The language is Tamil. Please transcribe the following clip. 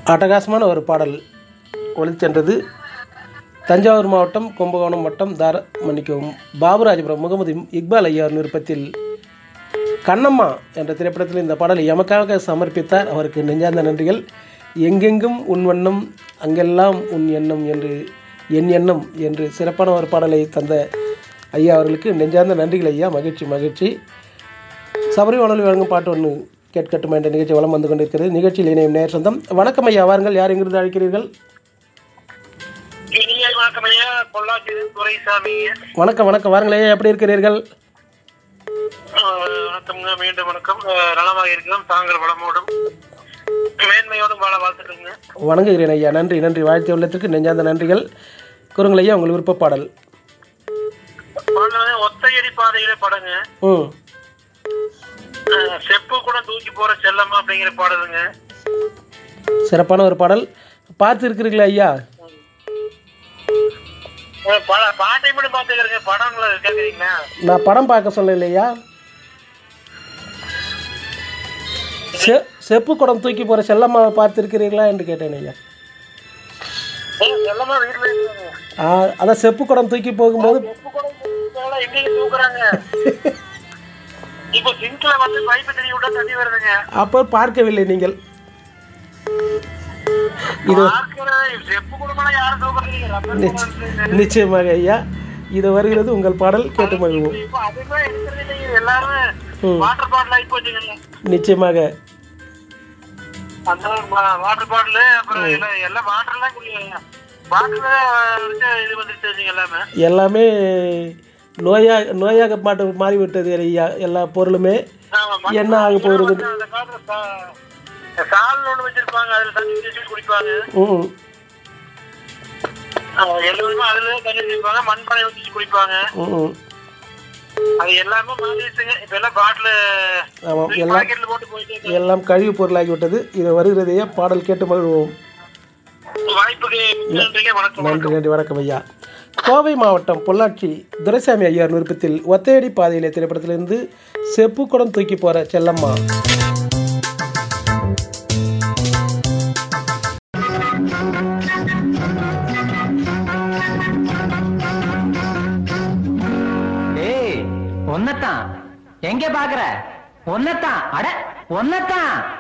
அட்டகாசமான ஒரு பாடல் ஒளிச்சென்றது. தஞ்சாவூர் மாவட்டம் கும்பகோணம் வட்டம் மன்னிக்கவும் பாபுராஜபுரம் முகமது இக்பால் ஐயா விருப்பத்தில் கண்ணம்மா என்ற திரைப்படத்தில் இந்த பாடலை எமக்காக சமர்ப்பித்தார். அவருக்கு நெஞ்சார்ந்த நன்றிகள். எங்கெங்கும் உன் வண்ணம் அங்கெல்லாம் உன் எண்ணம் என்று என் எண்ணம் என்று சிறப்பான ஒரு பாடலை தந்த ஐயா அவர்களுக்கு நெஞ்சார்ந்த நன்றிகள் ஐயா. மகிழ்ச்சி மகிழ்ச்சி. சபரி வானொலி வழங்கும் பாட்டு ஒன்று கேட்கட்டுமா என்ற நிகழ்ச்சி வளம் வந்து கொண்டிருக்கிறது. நிகழ்ச்சியில் இணையும் நேர் சொந்தம். வணக்கம் ஐயா, வாருங்கள். யார் எங்கிருந்து அழைக்கிறீர்கள்? வணக்கம் வணக்கம், வாருங்கள் ஐயா. எப்படி இருக்கிறீர்கள்? வணக்கம்ங்க, மீண்டும் வணக்கம். நலமாக இருக்கிறோம். தாங்கள் வளமோடும் மேன்மையோடும் வாழ வாழ்த்துக்கங்க. வணங்குகிறேன் ஐயா. நன்றி நன்றி. வாழ்த்து உள்ளத்திற்கு நெஞ்சார்ந்த நன்றிகள். கூறுங்கள் ஐயா, உங்கள் விருப்ப பாடல். ஒத்தையடி பாதையில படங்க. செப்பு கூட தூக்கி போற செல்லம்மா அப்படிங்கிற பாடலுங்க. சிறப்பான ஒரு பாடல். பார்த்து இருக்கிறீங்களா ஐயா? பாட்டை மட்டும் பார்த்துக்கிறேங்க. படங்களை கேட்குறீங்களா? நான் படம் பார்க்க சொல்ல இல்லையா. செப்பு குடம் தூக்கி போற செல்லம்மாவை பார்த்துருக்கிறீங்களா என்று கேட்டேன் ஐயா. அதான் செப்பு குடம் தூக்கி போகும்போது அப்போ பார்க்கவில்லை நீங்கள். நிச்சயமாக ஐயா, இது வருகிறது உங்கள் பாடல், கேட்டு மகிழ்வோம். நிச்சயமாக வாட்டர் பாட்டில் அப்புறம் எல்லாம் எல்லாமே நோயாக மாறிவிட்டது ஐயா. எல்லா பொருளுமே என்ன ஆக போகிறது. வச்சிருப்பாங்க, அதுல தண்ணி குடிப்பாங்க. எல்லாருமே அதுல தண்ணி குடிப்பாங்க, மண்பானை வச்சு குடிப்பாங்க. அது எல்லாமே மாறிடுச்சுங்க. இப்ப எல்லாம் பாட்டில் போட்டு போயிட்டு எல்லாம் கழிவு பொருளாகிவிட்டது. இது வருகிறதையே பாடல் கேட்டு மகிழ்வோம். வாய்ப்புக்கு நன்றி நன்றி. வணக்கம் ஐயா. கோவை மாவட்டம் பொள்ளாச்சி துரைசாமி ஐயார் விருப்பத்தில் ஒத்தையடி பாதையிலே திரைப்படத்திலிருந்து செப்பு குடம் தூக்கி போற செல்லம்மா. ஒன்னத்தான் எங்க பாக்குற? ஒன்னத்தான், அட ஒன்னத்தான்.